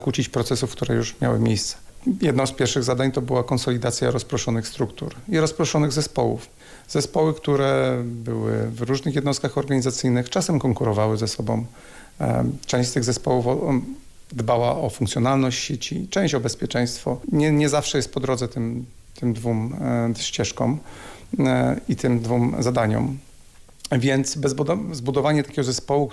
zakłócić procesów, które już miały miejsce. Jedno z pierwszych zadań to była konsolidacja rozproszonych struktur i rozproszonych zespołów. Zespoły, które były w różnych jednostkach organizacyjnych, czasem konkurowały ze sobą. Część z tych zespołów dbała o funkcjonalność sieci, część o bezpieczeństwo. Nie zawsze jest po drodze tym dwóm ścieżkom i tym dwóm zadaniom. Więc zbudowanie takiego zespołu,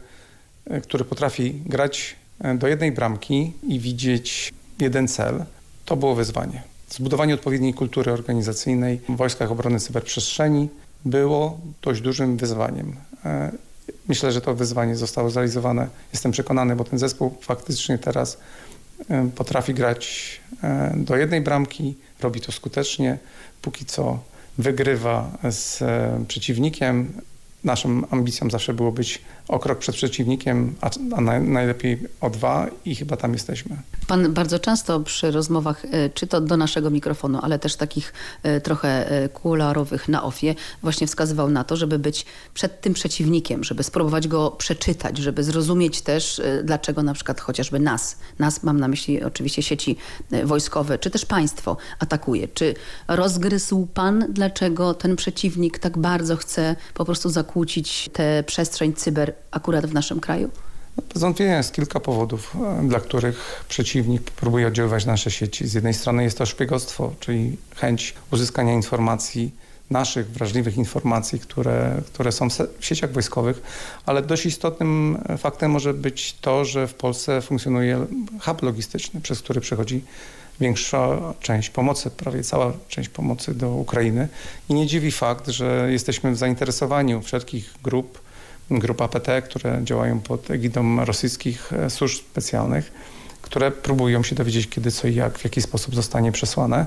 który potrafi grać do jednej bramki i widzieć jeden cel, to było wyzwanie. Zbudowanie odpowiedniej kultury organizacyjnej w Wojskach Obrony Cyberprzestrzeni było dość dużym wyzwaniem. Myślę, że to wyzwanie zostało zrealizowane. Jestem przekonany, bo ten zespół faktycznie teraz potrafi grać do jednej bramki, robi to skutecznie, póki co wygrywa z przeciwnikiem. Naszą ambicją zawsze było być o krok przed przeciwnikiem, a najlepiej o 2 i chyba tam jesteśmy. Pan bardzo często przy rozmowach, czy to do naszego mikrofonu, ale też takich trochę kuluarowych na ofie, właśnie wskazywał na to, żeby być przed tym przeciwnikiem, żeby spróbować go przeczytać, żeby zrozumieć też, dlaczego na przykład chociażby nas mam na myśli oczywiście sieci wojskowe, czy też państwo atakuje. Czy rozgryzł pan, dlaczego ten przeciwnik tak bardzo chce po prostu zakłócić tę przestrzeń cyber akurat w naszym kraju? Bez wątpienia jest kilka powodów, dla których przeciwnik próbuje oddziaływać na nasze sieci. Z jednej strony jest to szpiegostwo, czyli chęć uzyskania informacji, naszych wrażliwych informacji, które są w sieciach wojskowych, ale dość istotnym faktem może być to, że w Polsce funkcjonuje hub logistyczny, przez który przechodzi większa część pomocy, prawie cała część pomocy do Ukrainy. I nie dziwi fakt, że jesteśmy w zainteresowaniu wszelkich grup APT, które działają pod egidą rosyjskich służb specjalnych, które próbują się dowiedzieć, kiedy, co i jak, w jaki sposób zostanie przesłane.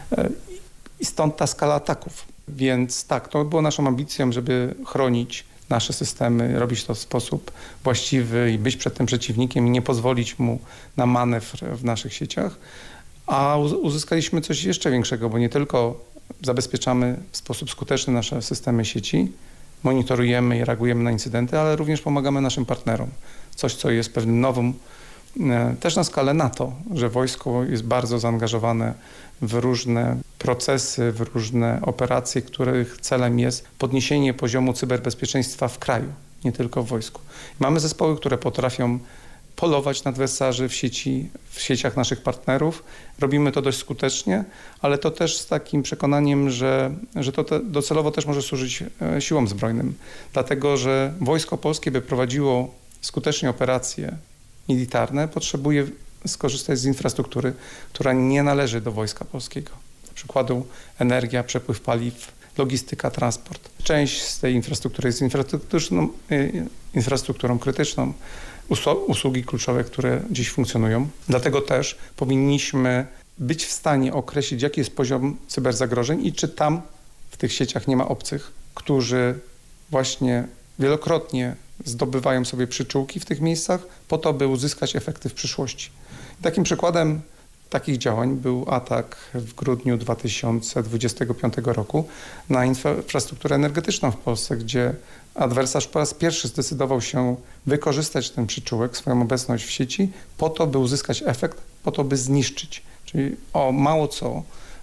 I stąd ta skala ataków. Więc tak, to było naszą ambicją, żeby chronić nasze systemy, robić to w sposób właściwy i być przed tym przeciwnikiem i nie pozwolić mu na manewr w naszych sieciach. A uzyskaliśmy coś jeszcze większego, bo nie tylko zabezpieczamy w sposób skuteczny nasze systemy sieci, monitorujemy i reagujemy na incydenty, ale również pomagamy naszym partnerom. Coś, co jest pewnym nowym, też na skalę NATO, że wojsko jest bardzo zaangażowane w różne procesy, w różne operacje, których celem jest podniesienie poziomu cyberbezpieczeństwa w kraju, nie tylko w wojsku. Mamy zespoły, które potrafią polować na adwersarzy w sieciach naszych partnerów. Robimy to dość skutecznie, ale to też z takim przekonaniem, że to docelowo też może służyć siłom zbrojnym. Dlatego, że Wojsko Polskie, by prowadziło skutecznie operacje militarne, potrzebuje skorzystać z infrastruktury, która nie należy do Wojska Polskiego. Dla przykładu energia, przepływ paliw, logistyka, transport. Część z tej infrastruktury jest infrastrukturą krytyczną, usługi kluczowe, które dziś funkcjonują. Dlatego też powinniśmy być w stanie określić, jaki jest poziom cyberzagrożeń i czy tam w tych sieciach nie ma obcych, którzy właśnie wielokrotnie zdobywają sobie przyczółki w tych miejscach po to, by uzyskać efekty w przyszłości. Takim przykładem takich działań był atak w grudniu 2025 roku na infrastrukturę energetyczną w Polsce, gdzie adwersarz po raz pierwszy zdecydował się wykorzystać ten przyczółek, swoją obecność w sieci po to, by uzyskać efekt, po to, by zniszczyć. Czyli o mało co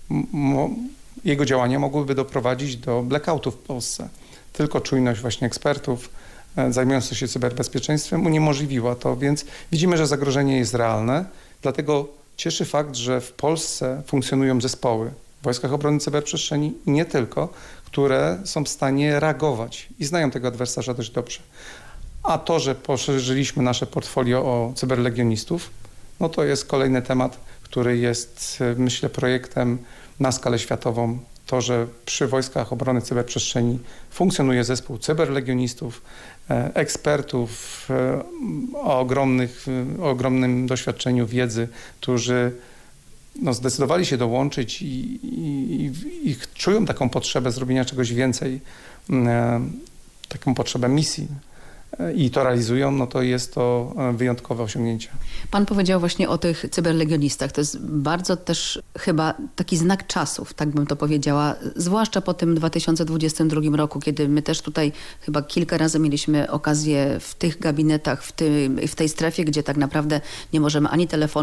jego działania mogłyby doprowadzić do blackoutów w Polsce. Tylko czujność właśnie ekspertów zajmujących się cyberbezpieczeństwem uniemożliwiła to, więc widzimy, że zagrożenie jest realne, dlatego cieszy fakt, że w Polsce funkcjonują zespoły w Wojskach Obrony Cyberprzestrzeni i nie tylko, które są w stanie reagować i znają tego adwersarza dość dobrze. A to, że poszerzyliśmy nasze portfolio o cyberlegionistów, no to jest kolejny temat, który jest, myślę, projektem na skalę światową. To, że przy Wojskach Obrony Cyberprzestrzeni funkcjonuje zespół cyberlegionistów, ekspertów o ogromnym doświadczeniu wiedzy, którzy zdecydowali się dołączyć i czują taką potrzebę zrobienia czegoś więcej, taką potrzebę misji i to realizują, no to jest to wyjątkowe osiągnięcie. Pan powiedział właśnie o tych cyberlegionistach. To jest bardzo też chyba taki znak czasów, tak bym to powiedziała. Zwłaszcza po tym 2022 roku, kiedy my też tutaj chyba kilka razy mieliśmy okazję w tych gabinetach, w tej strefie, gdzie tak naprawdę nie możemy ani telefonu,